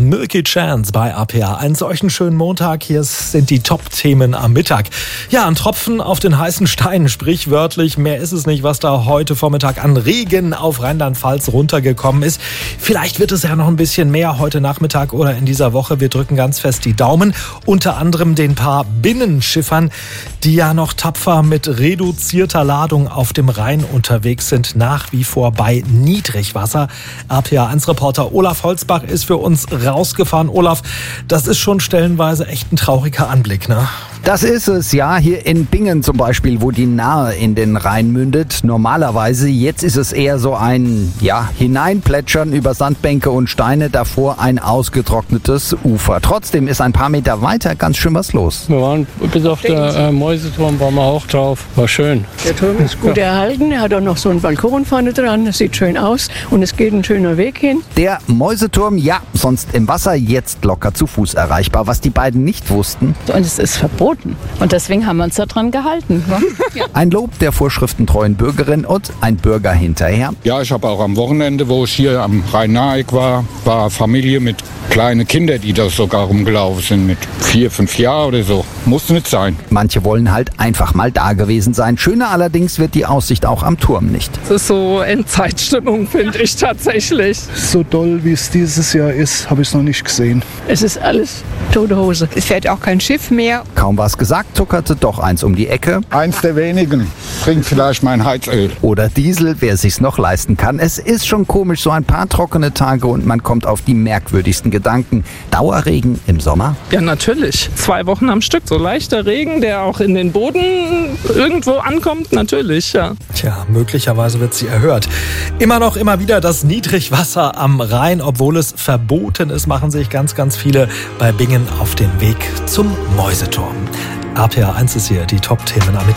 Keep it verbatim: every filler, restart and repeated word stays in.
Milky Chance bei A P A. Einen solchen schönen Montag. Hier sind die Top-Themen am Mittag. Ja, ein Tropfen auf den heißen Stein, sprichwörtlich. Mehr ist es nicht, was da heute Vormittag an Regen auf Rheinland-Pfalz runtergekommen ist. Vielleicht wird es ja noch ein bisschen mehr heute Nachmittag oder in dieser Woche. Wir drücken ganz fest die Daumen. Unter anderem den paar Binnenschiffern, die ja noch tapfer mit reduzierter Ladung auf dem Rhein unterwegs sind, nach wie vor bei Niedrigwasser. A P A eins Reporter Olaf Holzbach ist für uns rausgefahren. Olaf, das ist schon stellenweise echt ein trauriger Anblick, ne? Das ist es, ja. Hier in Bingen zum Beispiel, wo die Nahe in den Rhein mündet. Normalerweise, jetzt ist es eher so ein, ja, Hineinplätschern über Sandbänke und Steine, davor ein ausgetrocknetes Ufer. Trotzdem ist ein paar Meter weiter ganz schön was los. Wir waren bis auf der äh, Mäuseturm, waren wir auch drauf. War schön. Der Turm ist gut erhalten. Er hat auch noch so einen Balkon vorne dran. Das sieht schön aus und es geht ein schöner Weg hin. Der Mäuseturm, ja, sonst im Wasser, jetzt locker zu Fuß erreichbar. Was die beiden nicht wussten. Und es ist verboten. Und deswegen haben wir uns daran gehalten. Ne? Ja. Ein Lob der vorschriftentreuen Bürgerin und ein Bürger hinterher. Ja, ich habe auch am Wochenende, wo ich hier am Rhein-Naheck war, war Familie mit kleinen Kindern, die da sogar rumgelaufen sind, mit vier, fünf Jahren oder so. Muss nicht sein. Manche wollen halt einfach mal da gewesen sein. Schöner allerdings wird die Aussicht auch am Turm nicht. Das ist so Endzeitstimmung, finde ich tatsächlich. So doll, wie es dieses Jahr ist, habe ich es noch nicht gesehen. Es ist alles tote Hose. Es fährt auch kein Schiff mehr. Kaum was gesagt, tuckerte doch eins um die Ecke. Eins der wenigen. Bringt vielleicht mein Heizöl. Oder Diesel, wer sich's noch leisten kann. Es ist schon komisch, so ein paar trockene Tage und man kommt auf die merkwürdigsten Gedanken. Dauerregen im Sommer? Ja, natürlich. Zwei Wochen am Stück. So leichter Regen, der auch in den Boden irgendwo ankommt, natürlich, ja. Tja, möglicherweise wird sie erhört. Immer noch, immer wieder das Niedrigwasser am Rhein. Obwohl es verboten ist, machen sich ganz, ganz viele bei Bingen auf den Weg zum Mäuseturm. A P A eins ist hier die Top-Themen am Mittag.